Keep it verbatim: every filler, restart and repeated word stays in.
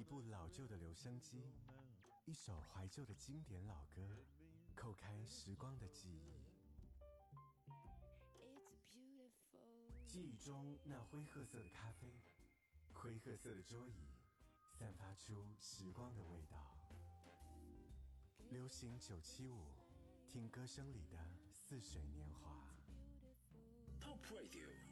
部老旧的留声机，一首怀旧的经典老歌，叩开时光的记忆。记忆中那灰褐色的咖啡，灰褐色的桌椅，散发出时光的味道。流行九七五，听歌声里的似水年华。 Top Radio